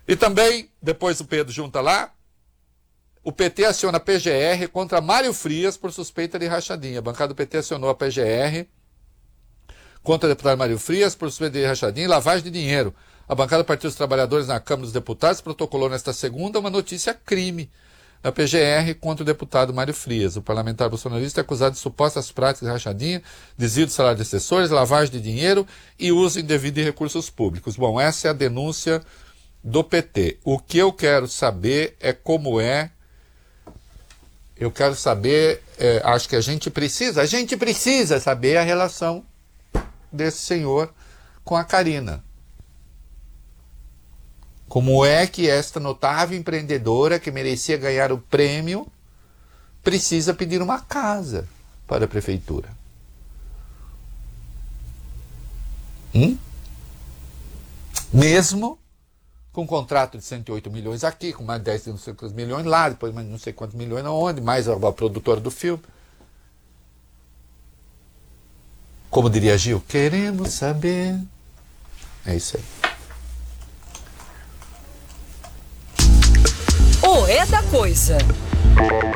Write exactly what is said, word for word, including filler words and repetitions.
E também, depois o Pedro junta lá, o P T aciona a P G R contra Mário Frias por suspeita de rachadinha. A bancada do P T acionou a P G R contra o deputado Mário Frias por suspeita de rachadinha e lavagem de dinheiro. A bancada do Partido dos Trabalhadores na Câmara dos Deputados protocolou nesta segunda uma notícia crime na P G R contra o deputado Mário Frias. O parlamentar bolsonarista é acusado de supostas práticas de rachadinha, desvio do salário de assessores, lavagem de dinheiro e uso indevido de recursos públicos. Bom, essa é a denúncia do P T. O que eu quero saber é como é Eu quero saber, é, acho que a gente precisa, a gente precisa saber a relação desse senhor com a Karina. Como é que esta notável empreendedora que merecia ganhar o prêmio precisa pedir uma casa para a prefeitura? Hum? Mesmo com um contrato de cento e oito milhões aqui, com mais dez não sei quantos milhões lá, depois mais não sei quantos milhões aonde, mais a, a produtora do filme. Como diria Gil, queremos saber. É isso aí. O É da Coisa.